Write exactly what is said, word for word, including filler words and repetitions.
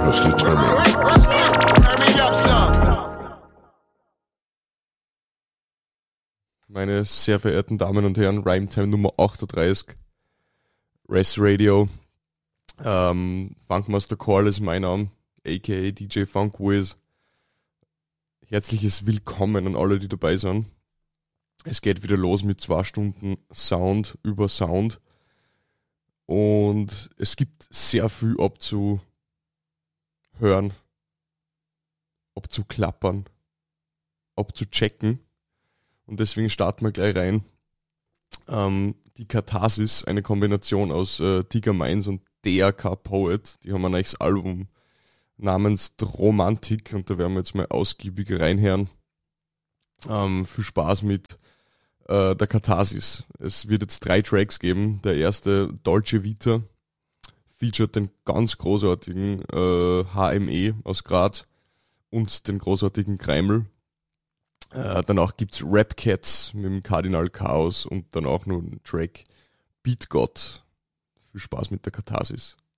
has determined. Meine sehr verehrten Damen und Herren, Rhymetime Nummer achtunddreißig, Res Radio, ähm, Funkmaster Call ist mein Name, aka D J Funk Wiz. Herzliches Willkommen an alle, die dabei sind. Es geht wieder los mit zwei Stunden Sound über Sound und es gibt sehr viel abzuhören, abzuklappern, abzuchecken und deswegen starten wir gleich rein. Ähm, die Katharsis, eine Kombination aus äh, Tiger Minds und D R K Poet, die haben ein neues Album namens Romantik und da werden wir jetzt mal ausgiebig reinhören. Ähm, viel Spaß mit äh, der Katharsis. Es wird jetzt drei Tracks geben. Der erste, Dolce Vita, featuret den ganz großartigen äh, H M E aus Graz und den großartigen Kreimel. Äh, danach gibt es Rap Cats mit dem Kardinal Chaos und dann auch noch einen Track Beat God. Viel Spaß mit der Katharsis.